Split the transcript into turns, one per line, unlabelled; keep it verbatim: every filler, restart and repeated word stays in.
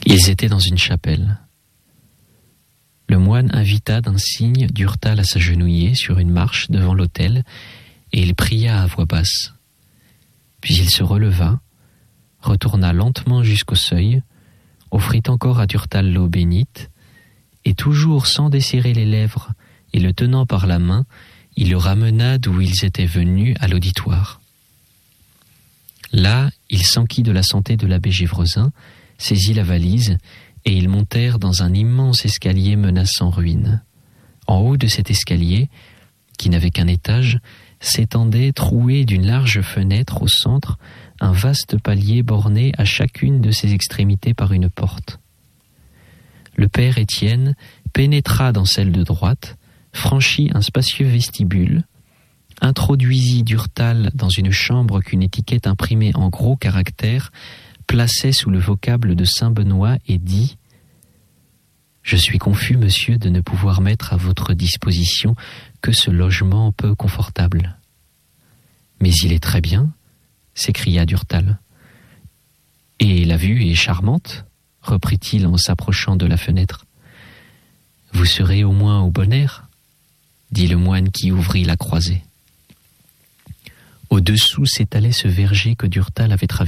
Ils étaient dans une chapelle. Le moine invita d'un signe Durtal à s'agenouiller sur une marche devant l'autel, et il pria à voix basse. Puis il se releva, retourna lentement jusqu'au seuil, offrit encore à Durtal l'eau bénite, et toujours sans desserrer les lèvres et le tenant par la main, il le ramena d'où ils étaient venus à l'auditoire. Là, il s'enquit de la santé de l'abbé Gévresin, saisit la valise, et ils montèrent dans un immense escalier menaçant ruine. En haut de cet escalier, qui n'avait qu'un étage, s'étendait, troué d'une large fenêtre au centre, un vaste palier borné à chacune de ses extrémités par une porte. Le père Étienne pénétra dans celle de droite, franchit un spacieux vestibule, introduisit Durtal dans une chambre qu'une étiquette imprimée en gros caractères plaçait sous le vocable de saint Benoît et dit « Je suis confus, monsieur, de ne pouvoir mettre à votre disposition que ce logement peu confortable. »« Mais il est très bien, » s'écria Durtal. « Et la vue est charmante, » reprit-il en s'approchant de la fenêtre. « Vous serez au moins au bon air, » dit le moine qui ouvrit la croisée. Au-dessous s'étalait ce verger que Durtal avait traversé.